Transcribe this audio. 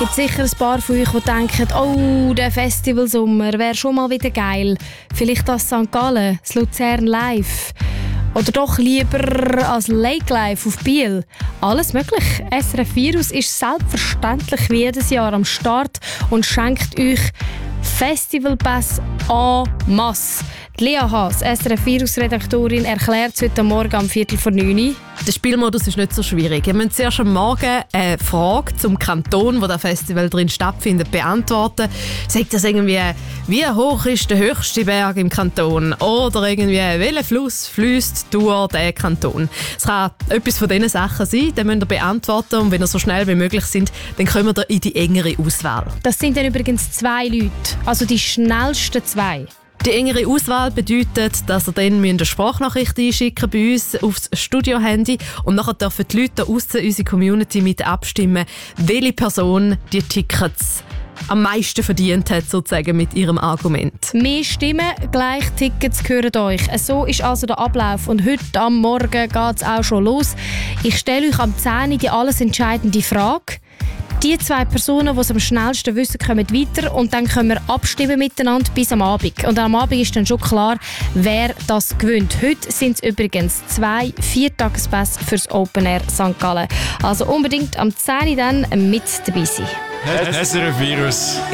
gibt sicher ein paar von euch, die denken, oh, der Festivalsommer wäre schon mal wieder geil. Vielleicht das St. Gallen, das Luzern Live. Oder doch lieber als Lake Live auf Biel. Alles möglich. SRF Virus ist selbstverständlich wie jedes Jahr am Start und schenkt euch Festivalpass en masse. Lea Haas, SRF Virus-Redaktorin, erklärt es heute Morgen um 8:45. Der Spielmodus ist nicht so schwierig. Ihr müsst zuerst am Morgen eine Frage zum Kanton, wo das Festival drin stattfindet, beantworten. Sagt das irgendwie, wie hoch ist der höchste Berg im Kanton? Oder irgendwie, welcher Fluss fließt durch den Kanton? Es kann etwas von diesen Sachen sein, die müsst ihr beantworten. Und wenn ihr so schnell wie möglich sind, dann kommen ihr in die engere Auswahl. Das sind dann übrigens 2 Leute, also die schnellsten 2. Die engere Auswahl bedeutet, dass ihr dann eine Sprachnachricht einschicken bei uns aufs Studio-Handy und nachher dürfen die Leute aussen, unsere Community, mit abstimmen, welche Person die Tickets am meisten verdient hat, sozusagen mit ihrem Argument. Mehr Stimmen, gleich Tickets gehören euch. So ist also der Ablauf und heute am Morgen geht es auch schon los. Ich stelle euch am 10 Uhr die alles entscheidende Frage. Die 2 Personen, die es am schnellsten wissen, kommen weiter und dann können wir abstimmen miteinander bis am Abend. Und am Abend ist dann schon klar, wer das gewinnt. Heute sind es übrigens 2 4-Tagespässe fürs Open Air St. Gallen. Also unbedingt am 10 Uhr dann mit dabei sein. SRF Virus.